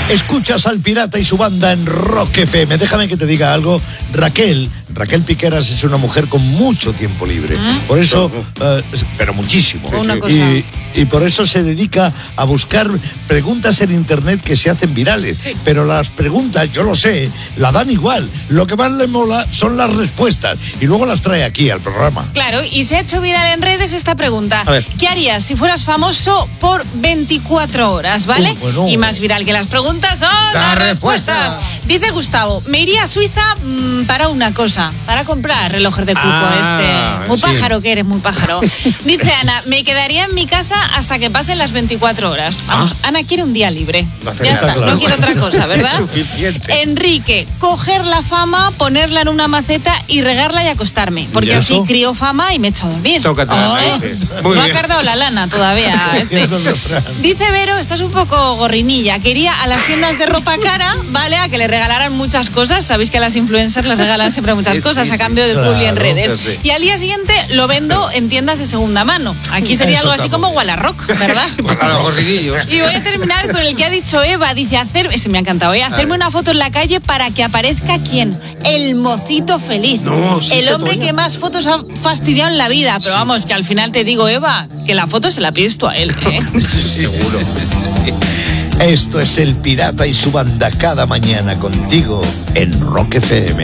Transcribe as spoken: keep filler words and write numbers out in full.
Escuchas al Pirata y su banda en Rock F M. Déjame que te diga algo. Raquel, Raquel Piqueras es una mujer con mucho tiempo libre. ¿Mm? Por eso, uh, pero muchísimo. Una cosa. Y, y por eso se dedica a buscar preguntas en internet que se hacen virales. Sí. Pero las preguntas, yo lo sé, la dan igual. Lo que más le mola son las respuestas. Y luego las trae aquí al programa. Claro, y se ha hecho viral en redes esta pregunta. ¿Qué harías si fueras famoso por veinticuatro horas, ¿vale? Uh, bueno. Y más viral que las preguntas son la las respuesta. respuestas. Dice Gustavo, me iría a Suiza mmm, para una cosa, para comprar relojes de cuco. Ah, este. Muy sí. pájaro que eres, muy pájaro. Dice Ana, me quedaría en mi casa hasta que pasen las veinticuatro horas. Vamos, ah. Ana quiere un día libre. No ya está, claro. No quiere otra cosa, ¿verdad? Es suficiente. Enrique, coger la fama, ponerla en una maceta y regarla y acostarme. Porque así crío fama y me echo a dormir. Tócate. Ah, ¿eh? No ha cargado la lana todavía. Este. Dice Vero, estás un poco gorrinilla. Quería a las tiendas de ropa cara, ¿vale? A que le regalaran muchas cosas. Sabéis que a las influencers les regalan siempre muchas sí, cosas sí, a cambio de claro, publi en redes. Sí. Y al día siguiente lo vendo en tiendas de segunda mano. Aquí sería Eso algo así como Gualarrock, ¿verdad? Para los gorrinillos. Y voy a terminar con el que ha dicho Eva. Dice, hacer, ese me ha encantado, ¿eh? Hacerme una foto en la calle para que aparezca ¿quién? El mocito feliz. No, sí, el hombre que más fotos ha fastidiado en la vida. Pero vamos, que al final te digo, Eva, que la foto se la pides tú a él, ¿eh? Seguro. Esto es El Pirata y su banda cada mañana contigo en Rock F M.